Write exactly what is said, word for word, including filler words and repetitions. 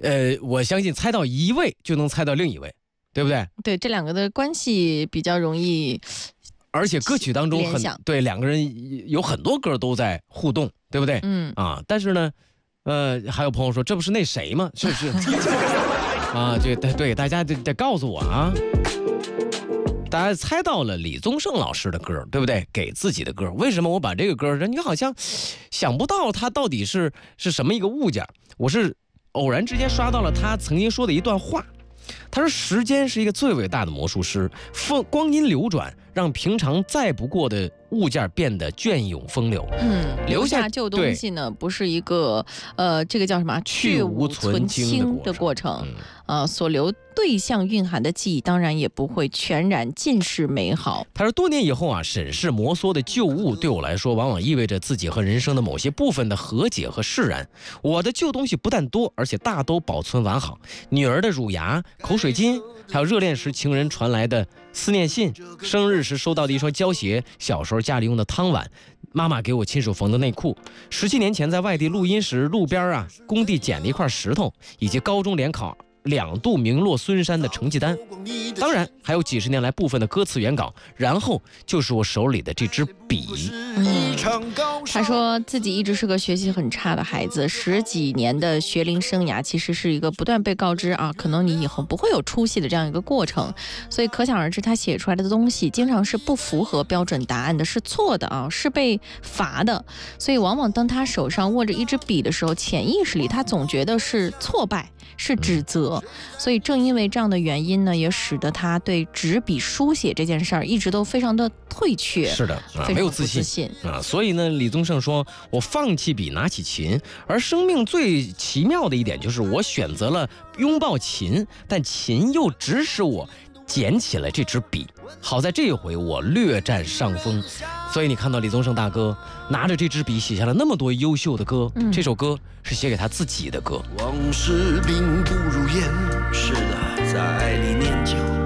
呃，我相信猜到一位就能猜到另一位，对不对？ 对，这两个的关系比较容易。 而且歌曲当中很对两个人有很多歌都在互动，对不对？ 嗯啊，但是呢，呃，还有朋友说这不是那谁吗？是不是？啊，对对对，大家得得告诉我啊！大家猜到了李宗盛老师的歌，对不对？给自己的歌，为什么我把这个歌，你好像想不到它到底是是什么一个物件？我是偶然之间刷到了他曾经说的一段话。他说时间是一个最伟大的魔术师，风光阴流转让平常再不过的物件变得隽永风流。 嗯，留下旧东西呢，不是一个呃，这个叫什么去无存清的过程。嗯呃，所留对象蕴含的记忆，当然也不会全然尽是美好。 他说，多年以后啊，审视摩挲的旧物，对我来说，往往意味着自己和人生的某些部分的和解和释然。我的旧东西不但多，而且大都保存完好。女儿的乳牙、口水巾，还有热恋时情人传来的思念信，生日时收到的一双胶鞋，小时候家里用的汤碗，妈妈给我亲手缝的内裤，十七年前在外地录音时，路边啊工地捡了一块石头，以及高中联考两度名落孙山的成绩单，当然还有几十年来部分的歌词原稿，然后就是我手里的这支笔。 嗯，他说自己一直是个学习很差的孩子，十几年的学龄生涯其实是一个不断被告知啊，可能你以后不会有出息的这样一个过程，所以可想而知他写出来的东西经常是不符合标准答案的，是错的啊，是被罚的。所以往往当他手上握着一支笔的时候，潜意识里他总觉得是挫败，是指责。所以正因为这样的原因呢，也使得他对执笔书写这件事儿一直都非常的退却。 是的，啊、没有自信。 自信啊，所以呢，李宗盛说：“我放弃笔，拿起琴。而生命最奇妙的一点就是，我选择了拥抱琴，但琴又指使我捡起了这支笔。好在这一回我略占上风。所以你看到李宗盛大哥拿着这支笔写下了那么多优秀的歌，嗯、这首歌是写给他自己的歌。 往事并不如烟，是的，在爱里念旧。”